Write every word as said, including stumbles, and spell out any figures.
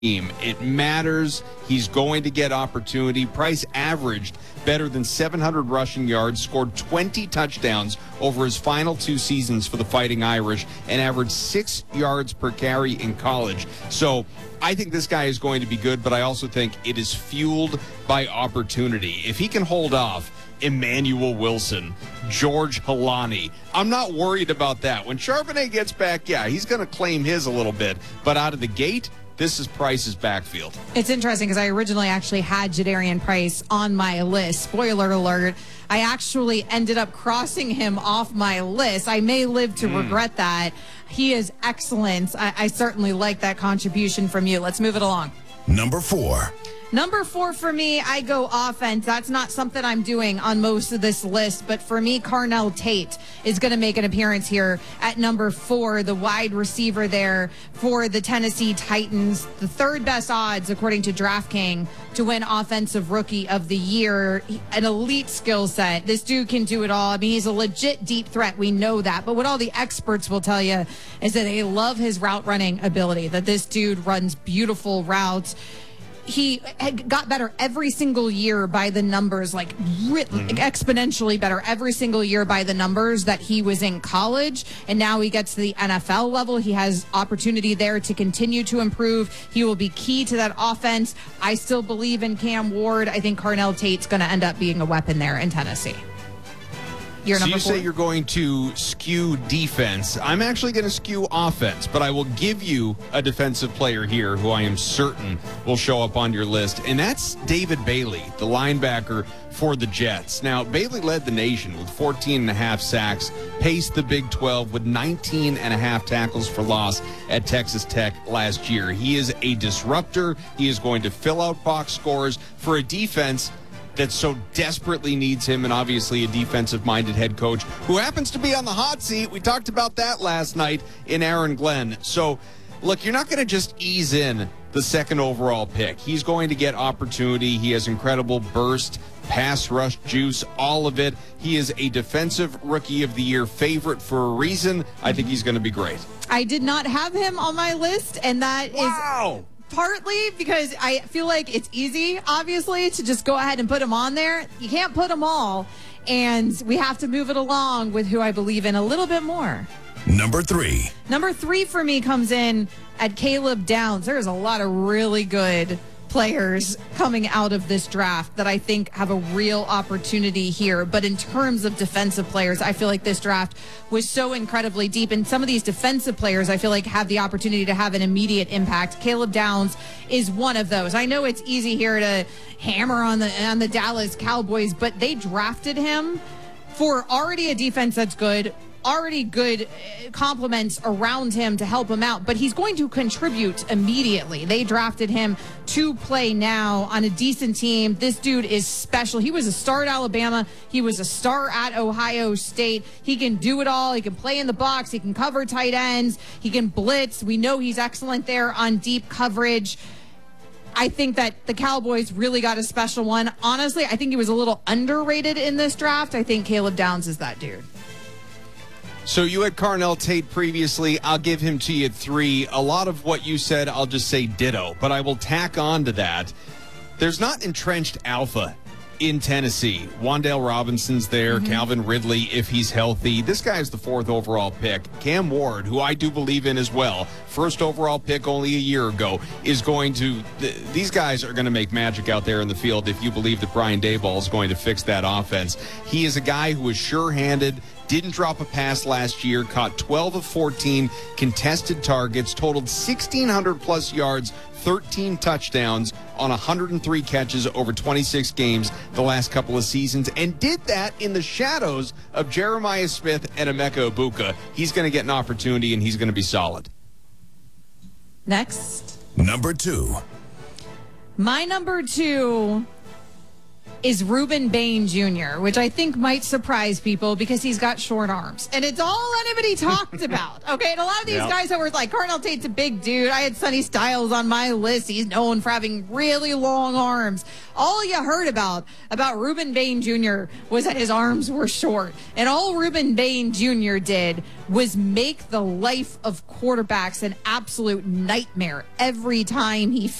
team. It matters. He's going to get opportunity. Price averaged better than seven hundred rushing yards, scored twenty touchdowns over his final two seasons for the Fighting Irish, and averaged six yards per carry in college. So I think this guy is going to be good, but I also think it is fueled by opportunity. If he can hold off Emmanuel Wilson, George Halani, I'm not worried about that. When Charbonnet gets back, yeah, he's going to claim his a little bit, but out of the gate, this is Price's backfield. It's interesting because I originally actually had Jadarian Price on my list. Spoiler alert, I actually ended up crossing him off my list. I may live to mm. regret that. He is excellent. I, I certainly like that contribution from you. Let's move it along. Number four. Number four for me, I go offense. That's not something I'm doing on most of this list, but for me, Carnell Tate is going to make an appearance here at number four, the wide receiver there for the Tennessee Titans. The third best odds, according to DraftKings, to win Offensive Rookie of the Year. An elite skill set. This dude can do it all. I mean, he's a legit deep threat. We know that. But what all the experts will tell you is that they love his route running ability, that this dude runs beautiful routes. He got better every single year by the numbers, like mm-hmm. exponentially better every single year by the numbers that he was in college. And now he gets to the N F L level. He has opportunity there to continue to improve. He will be key to that offense. I still believe in Cam Ward. I think Carnell Tate's going to end up being a weapon there in Tennessee. You're so number you four? say you're going to skew defense. I'm actually going to skew offense, but I will give you a defensive player here who I am certain will show up on your list, and that's David Bailey, the linebacker for the Jets. Now, Bailey led the nation with fourteen and a half sacks, paced the Big twelve with nineteen and a half tackles for loss at Texas Tech last year. He is a disruptor. He is going to fill out box scores for a defense that so desperately needs him, and obviously a defensive-minded head coach who happens to be on the hot seat. We talked about that last night in Aaron Glenn. So, look, you're not going to just ease in the second overall pick. He's going to get opportunity. He has incredible burst, pass rush juice, all of it. He is a defensive rookie of the year favorite for a reason. I think he's going to be great. I did not have him on my list, and that wow. is... partly because I feel like it's easy, obviously, to just go ahead and put them on there. You can't put them all, and we have to move it along with who I believe in a little bit more. Number three. Number three for me comes in at Caleb Downs. There's a lot of really good players coming out of this draft that I think have a real opportunity here. But in terms of defensive players, I feel like this draft was so incredibly deep. And some of these defensive players, I feel like, have the opportunity to have an immediate impact. Caleb Downs is one of those. I know it's easy here to hammer on the on the Dallas Cowboys, but they drafted him for already a defense that's good, already good compliments around him to help him out, but he's going to contribute immediately. They drafted him to play now on a decent team. This dude is special. He was a star at Alabama. He was a star at Ohio State. He can do it all. He can play in the box. He can cover tight ends. He can blitz. We know he's excellent there on deep coverage. I think that the Cowboys really got a special one. Honestly, I think he was a little underrated in this draft. I think Caleb Downs is that dude. So you had Carnell Tate previously. I'll give him to you at three. A lot of what you said, I'll just say ditto. But I will tack on to that. There's not entrenched alpha in Tennessee. Wan'Dale Robinson's there. Mm-hmm. Calvin Ridley, if he's healthy. This guy is the fourth overall pick. Cam Ward, who I do believe in as well, first overall pick only a year ago, is going to... Th- these guys are going to make magic out there in the field if you believe that Brian Daboll is going to fix that offense. He is a guy who is sure-handed, didn't drop a pass last year, caught twelve of fourteen contested targets, totaled sixteen hundred plus yards, thirteen touchdowns on one hundred three catches over twenty-six games the last couple of seasons, and did that in the shadows of Jeremiah Smith and Emeka Egbuka. He's going to get an opportunity, and he's going to be solid. Next. Number two. My number two is Ruben Bain Junior, which I think might surprise people because he's got short arms. And it's all anybody talked about. Okay, and a lot of these Yep. guys that were like, Carnell Tate's a big dude. I had Sonny Styles on my list. He's known for having really long arms. All you heard about, about Ruben Bain Junior was that his arms were short. And all Ruben Bain Junior did was make the life of quarterbacks an absolute nightmare every time he